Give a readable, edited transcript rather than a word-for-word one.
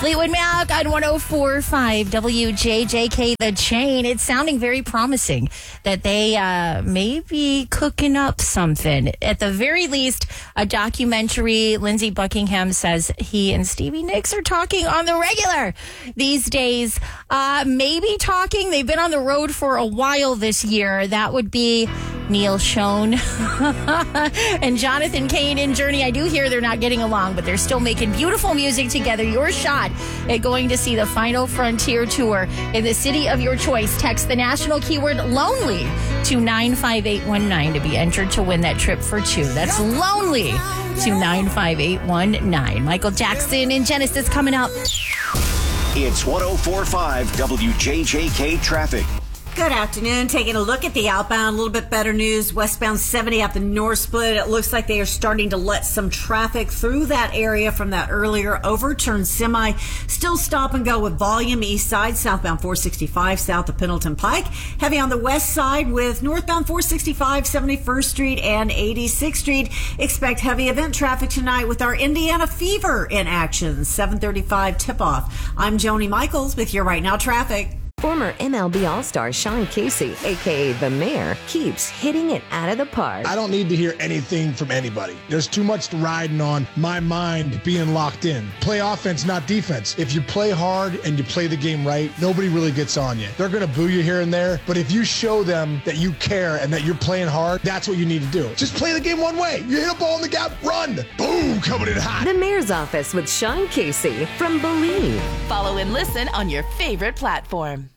Fleetwood Mac on 104.5 WJJK The Chain. It's sounding very promising that they may be cooking up something. At the very least, a documentary. Lindsey Buckingham says he and Stevie Nicks are talking on the regular these days. Maybe talking. They've been on the road for a while this year. That would be Neil Schon and Jonathan Cain in Journey. I do hear they're not getting along, but they're still making beautiful music together. Your shot at going to see the Final Frontier Tour in the city of your choice. Text the national keyword lonely to 95819 to be entered to win that trip for two. That's lonely to 95819. Michael Jackson in Genesis coming up. It's 104.5 WJJK traffic. Good afternoon. Taking a look at the outbound, a little bit better news. Westbound 70 at the North Split. It looks like they are starting to let some traffic through that area from that earlier overturned semi. Still stop and go with volume. East side, southbound 465 south of Pendleton Pike. Heavy on the west side with northbound 465, 71st Street and 86th Street. Expect heavy event traffic tonight with our Indiana Fever in action. 7:35 tip-off. I'm Joni Michaels with your Right Now traffic. Former MLB All-Star Sean Casey, a.k.a. The Mayor, keeps hitting it out of the park. I don't need to hear anything from anybody. There's too much riding on my mind being locked in. Play offense, not defense. If you play hard and you play the game right, nobody really gets on you. They're going to boo you here and there, but if you show them that you care and that you're playing hard, that's what you need to do. Just play the game one way. You hit a ball in the gap, run. Boom, coming in hot. The Mayor's Office with Sean Casey from Believe. Follow and listen on your favorite platform.